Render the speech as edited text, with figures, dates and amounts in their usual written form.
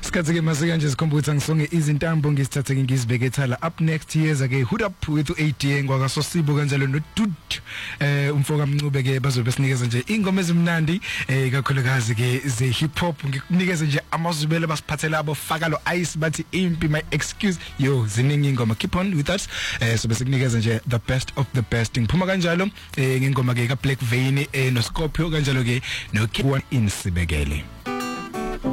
Isikhathi ke masike nje sikhombutha ngisonge izintambo ngisithathe ke ngizibeke ethala. Up next years ke Hood Up with AD ngwakasosibo kanjalo no Dud umfoka Mncube ke bazobe sinikeza nje ingoma ezimnandi kakhulukazi ke ze hip hop ngikunikeze nje amazubele basiphathela abofaka lo ice bathi impi my excuse yo ziningi ingoma keep on with us so bese kunikeza nje the best of the best ngiphuma kanjalo ngengoma ke ka Black Vein no Scorpio kanjalo ke no K1 insibekele.